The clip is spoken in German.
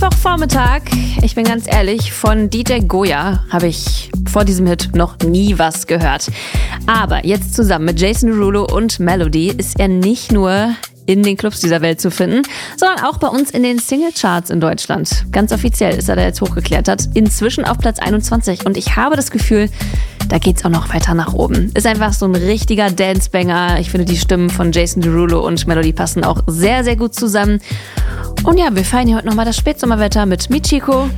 Mittwochvormittag. Ich bin ganz ehrlich, von DJ Goya habe ich vor diesem Hit noch nie was gehört. Aber jetzt zusammen mit Jason Derulo und Melody ist er nicht nur in den Clubs dieser Welt zu finden, sondern auch bei uns in den Singlecharts in Deutschland. Ganz offiziell ist er da jetzt hochgeklettert, inzwischen auf Platz 21. Und ich habe das Gefühl, da geht's auch noch weiter nach oben. Ist einfach so ein richtiger Dance-Banger. Ich finde, die Stimmen von Jason Derulo und Melody passen auch sehr, sehr gut zusammen. Und ja, wir feiern hier heute nochmal das Spätsommerwetter mit Michiko.